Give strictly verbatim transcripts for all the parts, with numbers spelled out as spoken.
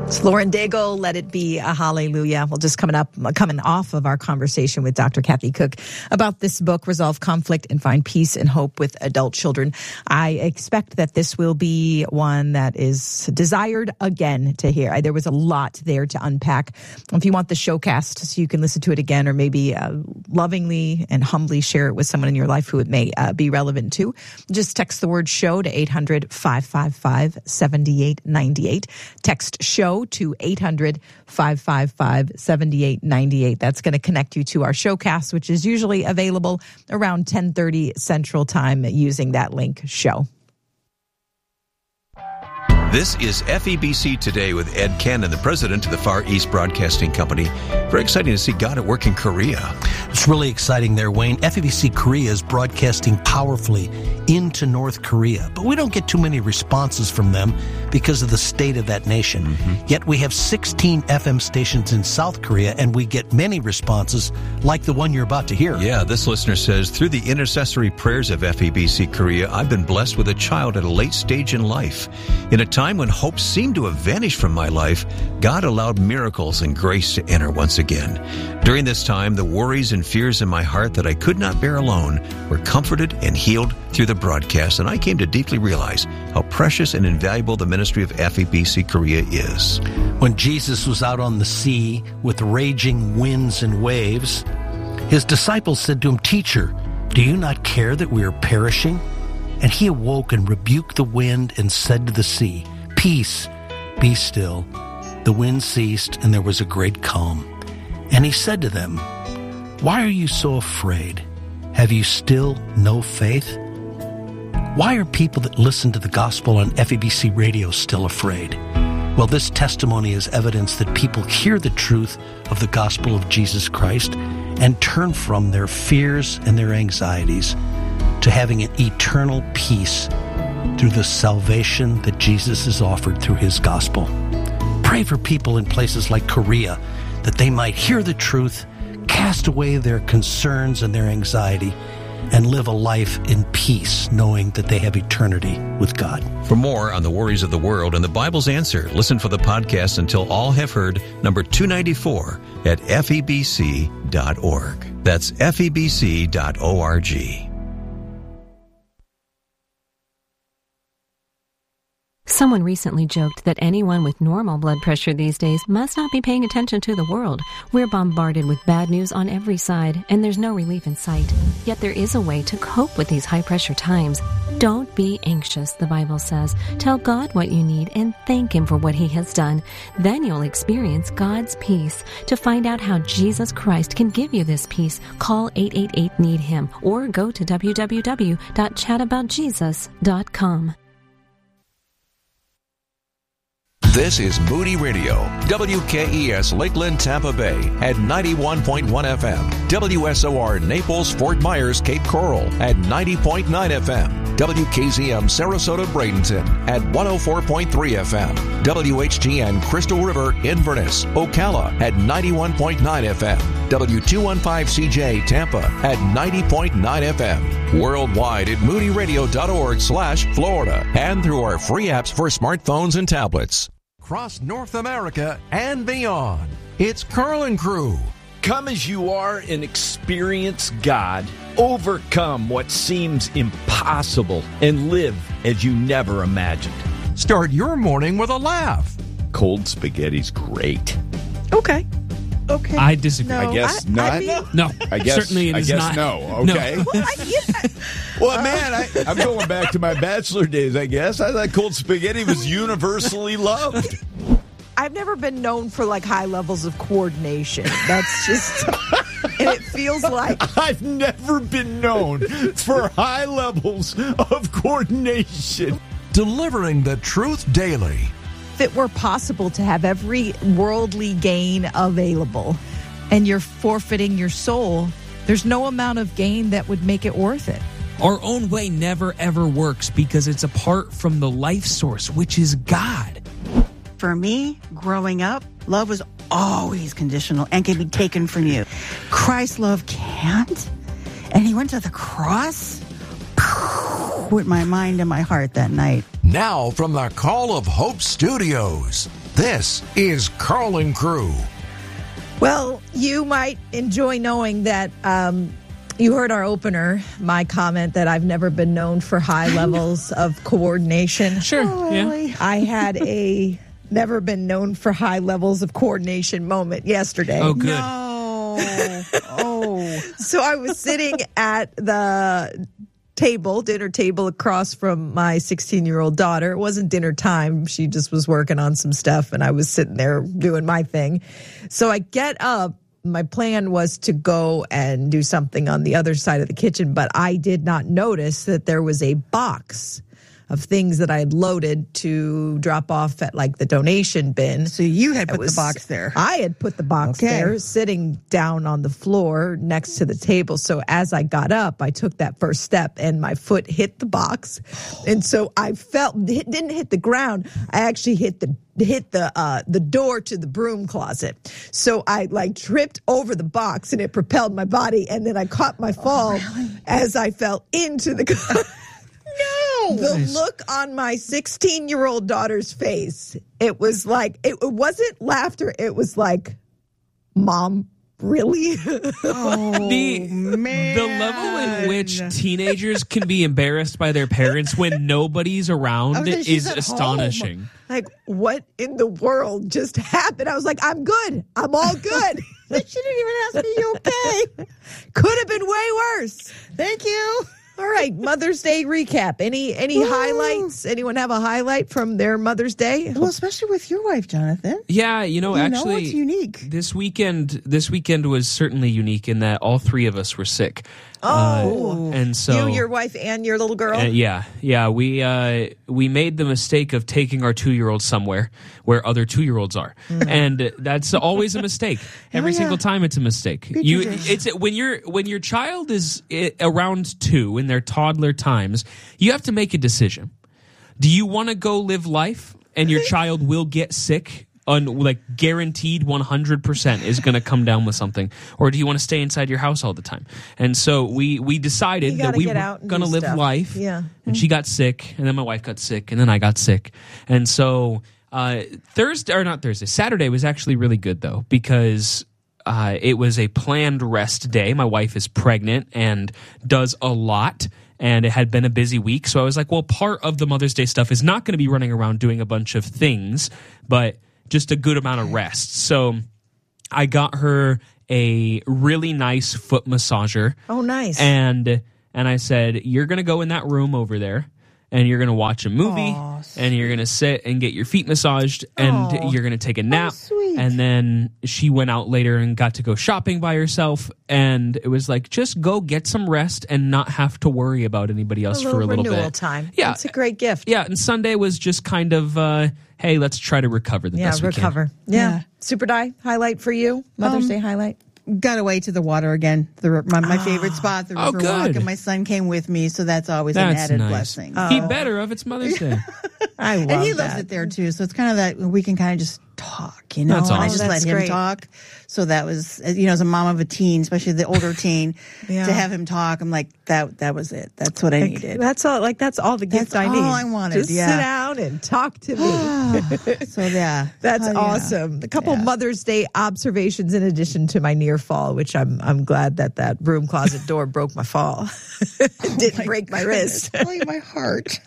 It's Lauren Daigle, Let It Be a Hallelujah. Well, just coming up, coming off of our conversation with Doctor Kathy Cook about this book, Resolve Conflict and Find Peace and Hope with Adult Children. I expect that this will be one that is desired again to hear. There was a lot there to unpack. If you want the showcast so you can listen to it again, or maybe uh, lovingly and humbly share it with someone in your life who it may uh, be relevant to, just text the word show to eight hundred, five five five, seven eight nine eight. Text show to eight hundred, five five five, seven eight nine eight. That's going to connect you to our showcast, which is usually available around ten thirty Central Time using that link, show. This is F E B C Today with Ed Cannon, the president of the Far East Broadcasting Company. Very exciting to see God at work in Korea. It's really exciting there, Wayne. F E B C Korea is broadcasting powerfully into North Korea, but we don't get too many responses from them because of the state of that nation. Mm-hmm. Yet we have sixteen F M stations in South Korea, and we get many responses like the one you're about to hear. Yeah, this listener says, through the intercessory prayers of F E B C Korea, I've been blessed with a child at a late stage in life. In a time when hope seemed to have vanished from my life, God allowed miracles and grace to enter once again. During this time, the worries and fears in my heart that I could not bear alone were comforted and healed through the broadcast, and I came to deeply realize how precious and invaluable the ministry of F E B C Korea is. When Jesus was out on the sea with raging winds and waves, his disciples said to him, "Teacher, do you not care that we are perishing?" And he awoke and rebuked the wind and said to the sea, "Peace, be still." The wind ceased, and there was a great calm. And he said to them, "Why are you so afraid? Have you still no faith?" Why are people that listen to the gospel on F E B C radio still afraid? Well, this testimony is evidence that people hear the truth of the gospel of Jesus Christ and turn from their fears and their anxieties to having an eternal peace through the salvation that Jesus has offered through his gospel. Pray for people in places like Korea that they might hear the truth, cast away their concerns and their anxiety, and live a life in peace, knowing that they have eternity with God. For more on the worries of the world and the Bible's answer, listen for the podcast Until All Have Heard, number two ninety-four at F E B C dot org. That's F E B C dot org. Someone recently joked that anyone with normal blood pressure these days must not be paying attention to the world. We're bombarded with bad news on every side, and there's no relief in sight. Yet there is a way to cope with these high-pressure times. Don't be anxious, the Bible says. Tell God what you need and thank Him for what He has done. Then you'll experience God's peace. To find out how Jesus Christ can give you this peace, call eight eight eight, need him or go to w w w dot chat about jesus dot com. This is Moody Radio, W K E S Lakeland, Tampa Bay at ninety-one point one F M, W S O R Naples, Fort Myers, Cape Coral at ninety point nine F M, W K Z M Sarasota, Bradenton at one oh four point three F M, W H G N Crystal River, Inverness, Ocala at ninety-one point nine F M, W two fifteen C J Tampa at ninety point nine F M, worldwide at moody radio dot org slash Florida, and through our free apps for smartphones and tablets. Across North America and beyond, it's Carl and Crew. Come as you are and experience God. Overcome what seems impossible and live as you never imagined. Start your morning with a laugh. Cold spaghetti's great. Okay. Okay. I disagree. No, I guess I, not. I mean, no. I guess, Certainly it I is guess not. no. Okay. No. well, I, yeah. Well, man, I, I'm going back to my bachelor days, I guess. I thought cold spaghetti was universally loved. I've never been known for like high levels of coordination. That's just, and it feels like I've never been known for high levels of coordination. Delivering the truth daily. if it were possible to have every worldly gain available and you're forfeiting your soul, there's no amount of gain that would make it worth it. Our own way never, ever works because it's apart from the life source, which is God. For me, growing up, love was always conditional and can be taken from you. Christ's love can't. And he went to the cross with my mind and my heart that night. Now from the Call of Hope Studios, this is Carl and Crew. Well, you might enjoy knowing that um, you heard our opener, my comment that I've never been known for high levels of coordination. Sure, Oh, yeah. really? I had a never been known for high levels of coordination moment yesterday. Oh, good. No. Oh. So I was sitting at the table, dinner table across from my sixteen-year-old daughter. It wasn't dinner time. She just was working on some stuff, and I was sitting there doing my thing. So I get up. My plan was to go and do something on the other side of the kitchen, but I did not notice that there was a box of things that I had loaded to drop off at like the donation bin. So you had It put was- the box there. I had put the box Okay. there, sitting down on the floor next to the table. So as I got up, I took that first step and my foot hit the box. And so I felt, it didn't hit the ground. I actually hit the hit the uh, the door to the broom closet. So I like tripped over the box and it propelled my body. And then I caught my fall as I fell into the No. The look on my sixteen-year-old daughter's face, it was like, it, it wasn't laughter. It was like, Mom, really? Oh, The, man. the level in which teenagers can be embarrassed by their parents when nobody's around I was like, she's is at astonishing. Like, what in the world just happened? I was like, I'm good. I'm all good. She didn't even ask me, you okay? Could have been way worse. Thank you. All right, Mother's Day recap. Any any Woo. highlights? Anyone have a highlight from their Mother's Day? Well, especially with your wife, Jonathan. Yeah, you know, You know actually, what's unique? this weekend, this weekend was certainly unique in that all three of us were sick. Oh. Uh, and so You, your wife, and your little girl? Uh, yeah, yeah. We uh, we made the mistake of taking our two year old somewhere where other two year olds are, and that's always a mistake. Every Oh, yeah. single time, it's a mistake. Good You, tradition. it's when you're when your child is i- around two in their toddler times, you have to make a decision. Do you want to go live life, and your child will get sick? Un, like guaranteed one hundred percent is going to come down with something, or do you want to stay inside your house all the time? And so we we decided You that gotta we get were out and going to do live stuff. life. Yeah. And she got sick, and then my wife got sick, and then I got sick. And so uh, Thursday, or not Thursday, Saturday was actually really good, though, because uh, it was a planned rest day. My wife is pregnant and does a lot, and it had been a busy week. So I was like, well, part of the Mother's Day stuff is not going to be running around doing a bunch of things, but just a good amount of rest. So I got her a really nice foot massager. Oh, nice. And and I said, you're going to go in that room over there, and you're going to watch a movie, Aw, and you're going to sit and get your feet massaged, and Aw. you're going to take a nap. sweet. And then she went out later and got to go shopping by herself, and it was like, just go get some rest and not have to worry about anybody else a for a little renewal bit. time. Yeah. It's a great gift. Yeah, and Sunday was just kind of, uh, hey, let's try to recover the Yeah, best we can. recover. Yeah. Yeah. Super Die highlight for you? Mother's Um, Day highlight? Got away to the water again. The ri- my, my favorite spot, the Oh, river walk, good. and my son came with me, so that's always an That's added nice. blessing. He better if it's Mother's Day. I love and he that. loves it there too. So it's kind of that we can kind of just talk, you know. That's and I awesome. just That's let him great. talk. So that was, you know, as a mom of a teen, especially the older teen, Yeah. to have him talk, I'm like, that that was it. That's what I Like, needed. That's all. Like that's all the gift That's I need. all I wanted, Just yeah. sit down and talk to me. So yeah, That's Oh, yeah. awesome. A couple Yeah. Mother's Day observations in addition to my near fall, which I'm I'm glad that that broom closet door broke my fall. It didn't break my wrist. Oh, my heart.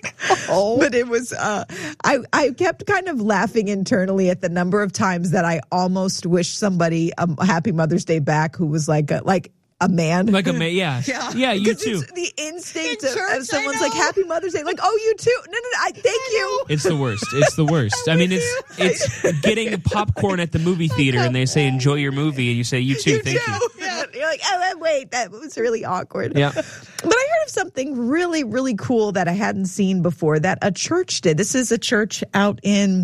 oh. But it was, uh, I, I kept kind of laughing internally at the number of times that I almost wished somebody a happy Mother's Day back who was like a, like a man. Like a ma- yeah. Yeah. Yeah, you 'Cause too. it's the instinct In of, church, of someone's I like know. happy Mother's Day. Like, oh, you too. No, no, no. I, thank you. It's the worst. It's the worst. I mean, it's it's getting popcorn at the movie theater and they say enjoy your movie and you say you too, You thank too. you. Yeah. You're like, oh, wait, that was really awkward. Yeah. But I heard of something really, really cool that I hadn't seen before that a church did. This is a church out in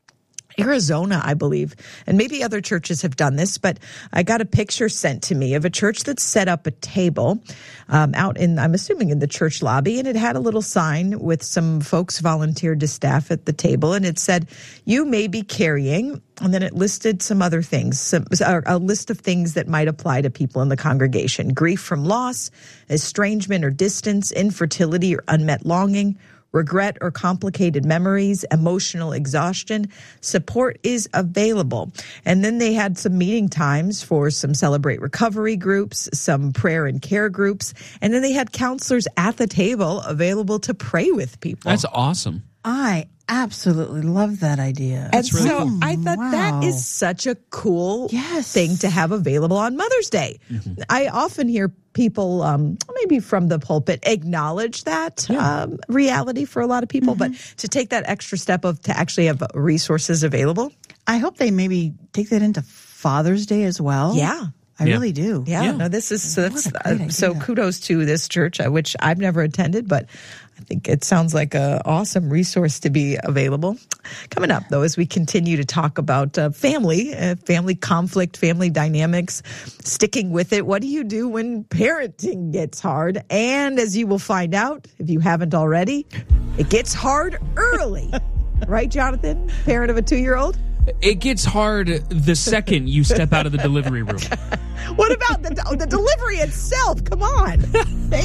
Arizona, I believe, and maybe other churches have done this, but I got a picture sent to me of a church that set up a table um, out in, I'm assuming in the church lobby, and it had a little sign with some folks volunteered to staff at the table, and it said, you may be carrying, and then it listed some other things, some, a list of things that might apply to people in the congregation: grief from loss, estrangement or distance, infertility or unmet longing, regret or complicated memories, emotional exhaustion, support is available. And then they had some meeting times for some Celebrate Recovery groups, some prayer and care groups, and then they had counselors at the table available to pray with people. That's awesome. I absolutely love that idea. And really so cool. I thought Wow. that is such a cool Yes. thing to have available on Mother's Day. Mm-hmm. I often hear people, um, maybe from the pulpit, acknowledge that um, reality for a lot of people, Mm-hmm. but to take that extra step of to actually have resources available. I hope they maybe take that into Father's Day as well. Yeah. I Yeah. really do. Yeah, Yeah. no, this is so, that's, What a great uh, so idea. kudos to this church, uh, which I've never attended, but I think it sounds like a awesome resource to be available. Coming up, though, as we continue to talk about uh, family, uh, family conflict, family dynamics, sticking with it. What do you do when parenting gets hard? And as you will find out, if you haven't already, it gets hard early. Right, Jonathan? Parent of a two-year-old? It gets hard the second you step out of the delivery room. What about the, the delivery itself? Come on.